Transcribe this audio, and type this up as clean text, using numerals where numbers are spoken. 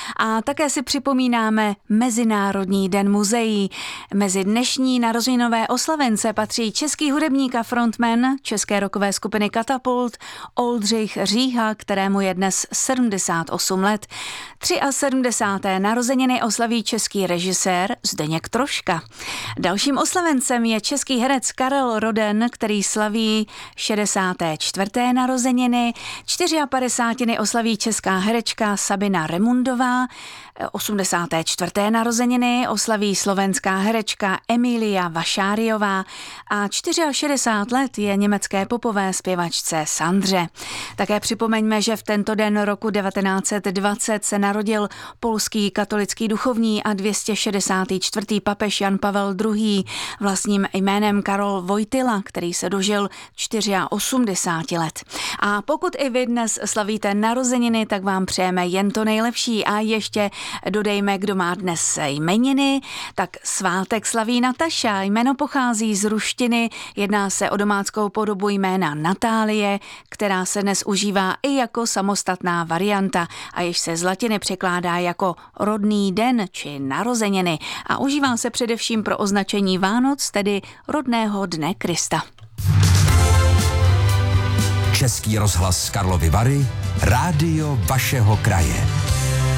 a také si připomínáme Mezinárodní den muzeí. Mezi dnešní narozeninové oslavence patří český hudebník a frontman české rockové skupiny Katapult Oldřich Říha, kterému je dnes 78 let. 73. narozeniny oslaví český režisér Zdeněk Troška. Dalším oslavencem je český herec Karel Roden, který slaví 64. narozeniny. 54. oslaví česká herečka Sabina Remundová. 84. narozeniny oslaví slovenská herečka Emília Vašáriová a 64 let je německé popové zpěvačce Sandře. Také připomeňme, že v tento den roku 1920 se narodil polský katolický duchovní a 264. papež Jan Pavel II. Vlastním jménem Karol Wojtyla, který se dožil 84 let. A pokud i vy dnes slavíte narozeniny, tak vám přejeme jen to nejlepší a ještě dodejme, kdo má dnes jmeniny, tak svátek slaví Nataša. Jméno pochází z ruštiny, jedná se o domáckou podobu jména Natálie, která se dnes užívá i jako samostatná varianta a jež se z latiny překládá jako rodný den či narozeniny a užívá se především pro označení Vánoc, tedy rodného dne Krista. Český rozhlas Karlovy Vary, rádio vašeho kraje.